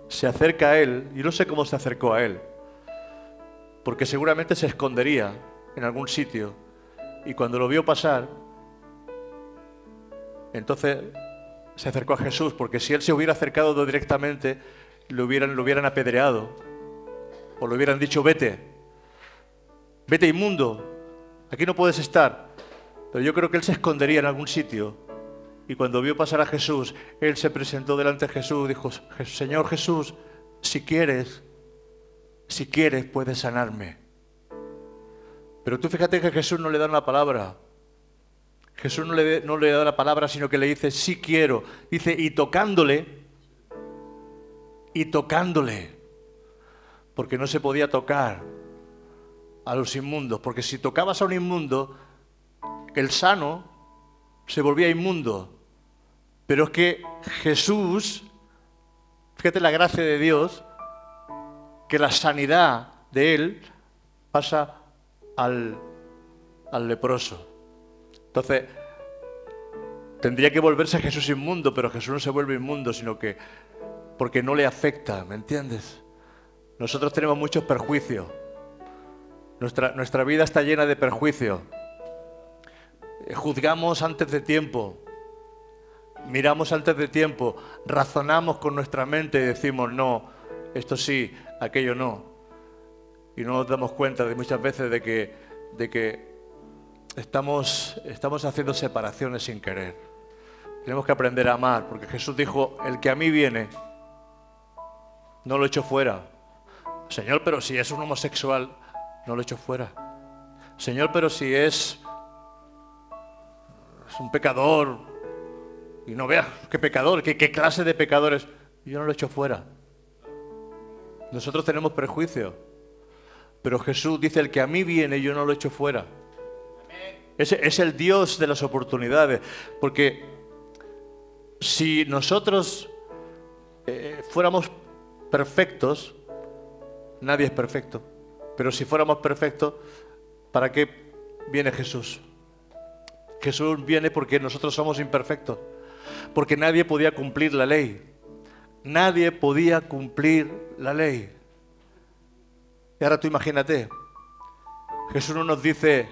se acerca a él, y no sé cómo se acercó a él, porque seguramente se escondería en algún sitio, y cuando lo vio pasar, entonces se acercó a Jesús, porque si él se hubiera acercado directamente, lo hubieran apedreado, o le hubieran dicho, vete inmundo, aquí no puedes estar. Pero yo creo que él se escondería en algún sitio, y cuando vio pasar a Jesús, él se presentó delante de Jesús, dijo, Señor Jesús, si quieres puedes sanarme. Pero tú fíjate que Jesús no le da una palabra. Jesús no le da la palabra, sino que le dice, sí quiero. Dice, y tocándole, porque no se podía tocar a los inmundos, porque si tocabas a un inmundo, el sano se volvía inmundo. Pero es que Jesús, fíjate la gracia de Dios, que la sanidad de él pasa al leproso. Entonces, tendría que volverse Jesús inmundo, pero Jesús no se vuelve inmundo, sino que porque no le afecta, ¿me entiendes? Nosotros tenemos muchos perjuicios. Nuestra vida está llena de perjuicios. Juzgamos antes de tiempo, miramos antes de tiempo, razonamos con nuestra mente y decimos, no, esto sí, aquello no. Y no nos damos cuenta de muchas veces de que estamos haciendo separaciones sin querer. Tenemos que aprender a amar, porque Jesús dijo, el que a mí viene, no lo echo fuera. Señor, pero si es un homosexual, no lo echo fuera. Señor, pero si es un pecador, y no veas qué pecador, qué clase de pecadores, yo no lo echo fuera. Nosotros tenemos prejuicios, pero Jesús dice, el que a mí viene, yo no lo echo fuera. Es el Dios de las oportunidades, porque si nosotros fuéramos perfectos, nadie es perfecto, pero si fuéramos perfectos, ¿para qué viene Jesús? Jesús viene porque nosotros somos imperfectos, porque nadie podía cumplir la ley. Nadie podía cumplir la ley. Y ahora tú imagínate, Jesús no nos dice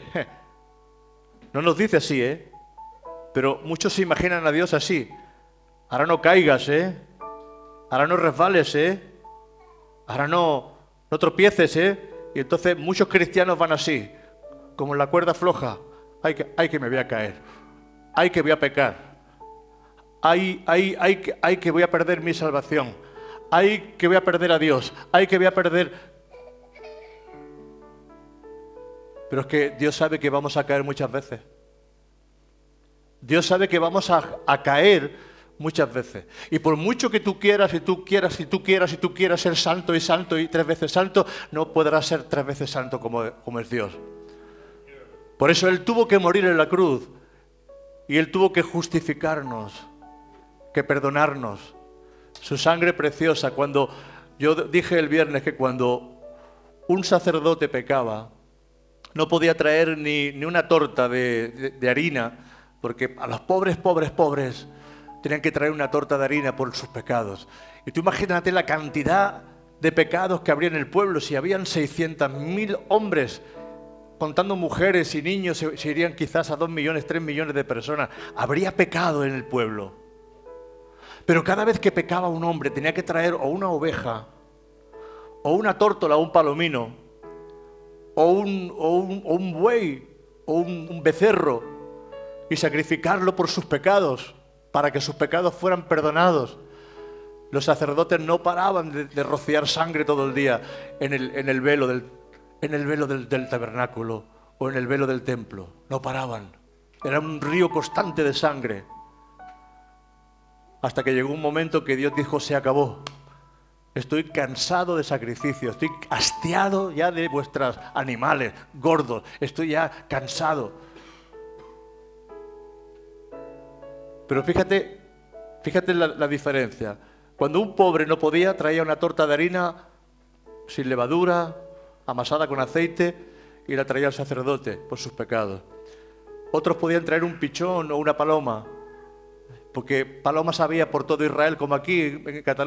así, pero muchos se imaginan a Dios así. Ahora no caigas, ahora no resbales, ahora no tropieces, Y entonces muchos cristianos van así, como en la cuerda floja. Ay que me voy a caer, ay que voy a pecar, ay que voy a perder mi salvación, ay que voy a perder a Dios, ay que voy a perder. Pero es que Dios sabe que vamos a caer muchas veces. Dios sabe que vamos a caer muchas veces. Y por mucho que tú quieras ser santo y 3 veces santo, no podrás ser 3 veces santo como es Dios. Por eso Él tuvo que morir en la cruz. Y Él tuvo que justificarnos, que perdonarnos. Su sangre preciosa. Cuando yo dije el viernes que cuando un sacerdote pecaba, no podía traer ni una torta de harina, porque a los pobres tenían que traer una torta de harina por sus pecados. Y tú imagínate la cantidad de pecados que habría en el pueblo. Si habían 600.000 hombres, contando mujeres y niños, se irían quizás a 2 millones, 3 millones de personas. Habría pecado en el pueblo. Pero cada vez que pecaba un hombre tenía que traer o una oveja, o una tórtola, o un palomino, o un buey, o un becerro, y sacrificarlo por sus pecados, para que sus pecados fueran perdonados. Los sacerdotes no paraban de rociar sangre todo el día en el velo del tabernáculo o en el velo del templo. No paraban. Era un río constante de sangre. Hasta que llegó un momento que Dios dijo, se acabó. Estoy cansado de sacrificios, estoy hastiado ya de vuestros animales gordos, estoy ya cansado. Pero fíjate la diferencia. Cuando un pobre no podía, traía una torta de harina sin levadura, amasada con aceite, y la traía al sacerdote por sus pecados. Otros podían traer un pichón o una paloma, porque palomas había por todo Israel, como aquí en Cataluña.